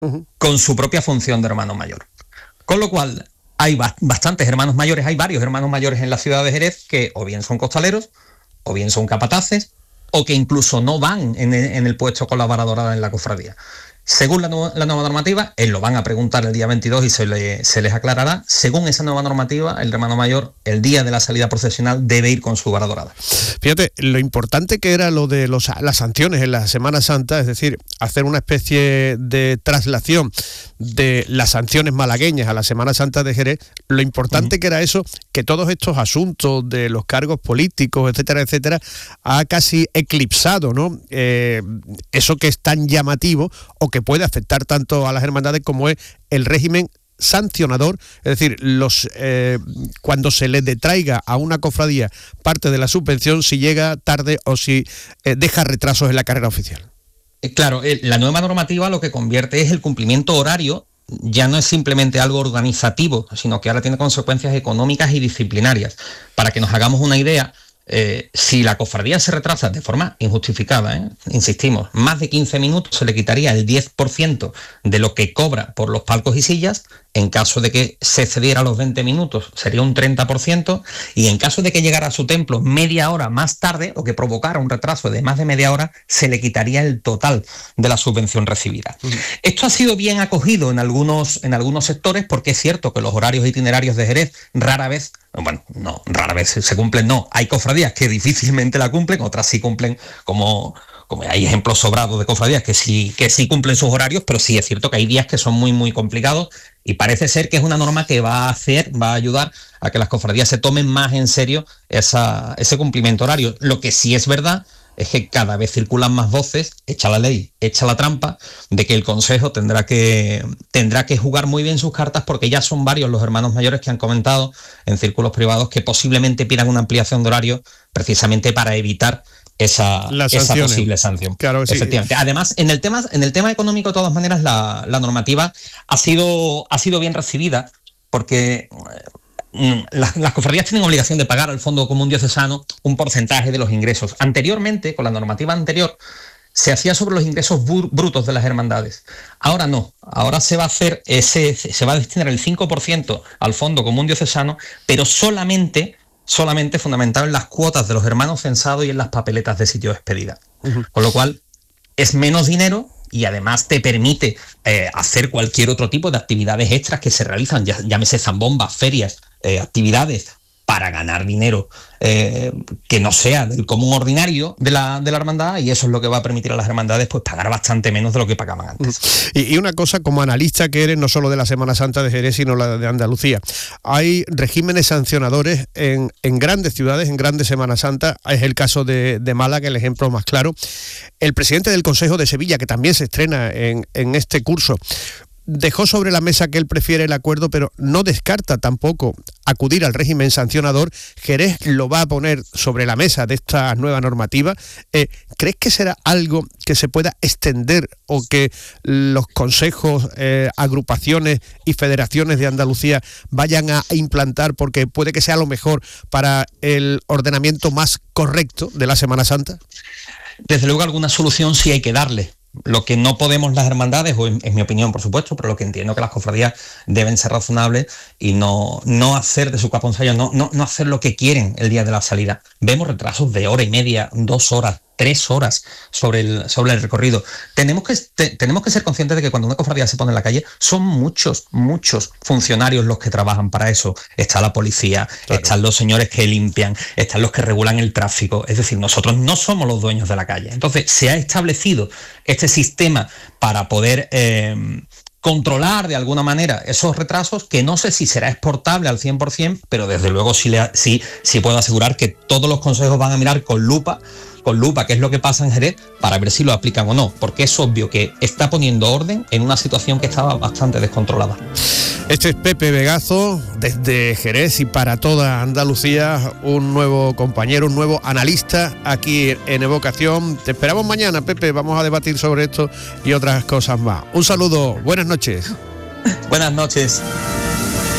con su propia función de hermano mayor. Con lo cual, hay bastantes hermanos mayores, hay varios hermanos mayores en la ciudad de Jerez que o bien son costaleros, o bien son capataces, o que incluso no van en el puesto con la vara dorada en la cofradía. Según la nueva normativa, lo van a preguntar el día 22 y se les aclarará. Según esa nueva normativa, el hermano mayor, el día de la salida procesional, debe ir con su vara dorada. Fíjate, lo importante que era lo de las sanciones en la Semana Santa, es decir, hacer una especie de traslación de las sanciones malagueñas a la Semana Santa de Jerez, lo importante que era eso, que todos estos asuntos de los cargos políticos, etcétera, etcétera, ha casi eclipsado, ¿no? Eso que es tan llamativo o que puede afectar tanto a las hermandades como es el régimen sancionador, es decir, cuando se le detraiga a una cofradía parte de la subvención si llega tarde o si deja retrasos en la carrera oficial. Claro, la nueva normativa lo que convierte es el cumplimiento horario, ya no es simplemente algo organizativo, sino que ahora tiene consecuencias económicas y disciplinarias. Para que nos hagamos una idea, si la cofradía se retrasa de forma injustificada, insistimos, más de 15 minutos, se le quitaría el 10% de lo que cobra por los palcos y sillas. En caso de que se excediera los 20 minutos, sería un 30%, y en caso de que llegara a su templo media hora más tarde, o que provocara un retraso de más de media hora, se le quitaría el total de la subvención recibida. Esto ha sido bien acogido en algunos sectores, porque es cierto que los horarios itinerarios de Jerez rara vez se cumplen, no. Hay cofradías que difícilmente la cumplen, otras sí cumplen, como hay ejemplos sobrados de cofradías que sí cumplen sus horarios, pero sí es cierto que hay días que son muy, muy complicados, y parece ser que es una norma que va a ayudar a que las cofradías se tomen más en serio ese cumplimiento horario. Lo que sí es verdad es que cada vez circulan más voces, echa la ley, echa la trampa, de que el Consejo tendrá que jugar muy bien sus cartas, porque ya son varios los hermanos mayores que han comentado en círculos privados que posiblemente pidan una ampliación de horario precisamente para evitar esa posible sanción. Claro, sí. Efectivamente. Además, en el tema económico, de todas maneras, la normativa ha sido bien recibida, porque las cofradías tienen obligación de pagar al Fondo Común Diocesano un porcentaje de los ingresos. Anteriormente, con la normativa anterior, se hacía sobre los ingresos brutos de las hermandades. Ahora no. Ahora se va a destinar el 5% al Fondo Común Diocesano, pero solamente fundamentado en las cuotas de los hermanos censados y en las papeletas de sitio de expedida. Con lo cual, es menos dinero, y además te permite hacer cualquier otro tipo de actividades extras que se realizan, llámese zambombas, ferias, actividades para ganar dinero que no sea del común ordinario de la hermandad, y eso es lo que va a permitir a las hermandades pues pagar bastante menos de lo que pagaban antes. Y una cosa, como analista que eres, no solo de la Semana Santa de Jerez, sino la de Andalucía, hay regímenes sancionadores en grandes ciudades, en grandes Semanas Santas. Es el caso de Málaga, el ejemplo más claro. El presidente del Consejo de Sevilla, que también se estrena en este curso, dejó sobre la mesa que él prefiere el acuerdo, pero no descarta tampoco acudir al régimen sancionador. Jerez lo va a poner sobre la mesa de esta nueva normativa. ¿Crees que será algo que se pueda extender, o que los consejos, agrupaciones y federaciones de Andalucía vayan a implantar, porque puede que sea lo mejor para el ordenamiento más correcto de la Semana Santa? Desde luego alguna solución sí hay que darle. Lo que no podemos las hermandades, o es mi opinión por supuesto, pero lo que entiendo que las cofradías deben ser razonables y no hacer de su capa un sello, no hacer lo que quieren el día de la salida. Vemos retrasos de hora y media, 2 horas, 3 horas sobre el recorrido. Tenemos que ser conscientes de que cuando una cofradía se pone en la calle, son muchos funcionarios los que trabajan para eso. Está la policía, claro, están los señores que limpian, están los que regulan el tráfico. Es decir, nosotros no somos los dueños de la calle. Entonces, se ha establecido este sistema para poder controlar de alguna manera esos retrasos, que no sé si será exportable al 100%, pero desde luego sí puedo asegurar que todos los consejos van a mirar con lupa qué es lo que pasa en Jerez, para ver si lo aplican o no, porque es obvio que está poniendo orden en una situación que estaba bastante descontrolada. Este es Pepe Vegazo, desde Jerez y para toda Andalucía, un nuevo compañero, un nuevo analista aquí en Evocación. Te esperamos mañana, Pepe, vamos a debatir sobre esto y otras cosas más. Un saludo, buenas noches. Buenas noches.